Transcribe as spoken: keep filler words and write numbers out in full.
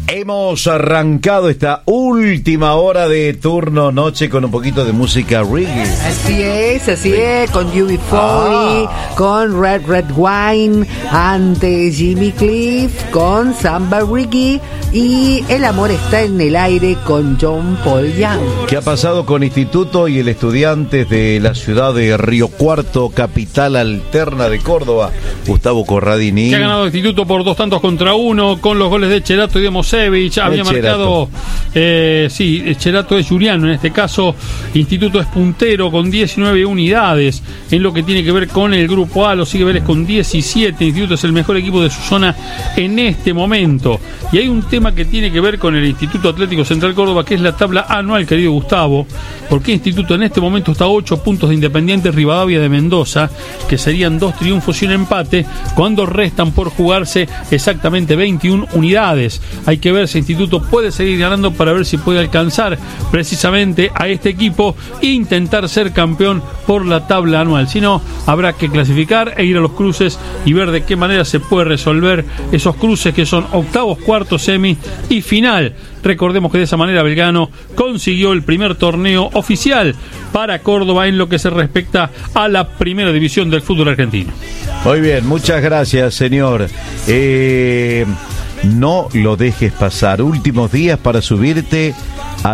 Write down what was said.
Hemos arrancado esta última hora de turno noche con un poquito de música reggae. Así es, así es, con U B cuarenta, ah. con Red Red Wine, ante Jimmy Cliff, con Samba Reggae y El amor está en el aire con John Paul Young. ¿Qué ha pasado con Instituto y el Estudiantes de la ciudad de Río Cuarto, capital alterna de Córdoba? Gustavo Corradini. Que ha ganado Instituto por dos tantos contra uno con los goles de Cherato y de Mosevich. Había marcado, eh, sí, Cherato es Juliano en este caso. Instituto es puntero con diecinueve unidades en lo que tiene que ver con el grupo A. Lo sigue Vélez con diecisiete. Instituto es el mejor equipo de su zona en este momento. Y hay un tema que tiene que ver con el Instituto Atlético Central Córdoba, que es la tabla anual, querido Gustavo. Porque Instituto en este momento está a ocho puntos de Independiente Rivadavia de Mendoza, que serían dos triunfos y un empate, cuando restan por jugarse exactamente veintiuna unidades. Hay que ver si Instituto puede seguir ganando para ver si puede alcanzar precisamente a este equipo e intentar ser campeón por la tabla anual. Si no, habrá que clasificar e ir a los cruces y ver de qué manera se puede resolver esos cruces que son octavos, cuartos, semi y final. Recordemos que de esa manera Belgrano consiguió el primer torneo oficial para Córdoba en lo que se respecta a la primera división del fútbol argentino. Muy bien, muchas gracias, señor. Eh, no lo dejes pasar. Últimos días para subirte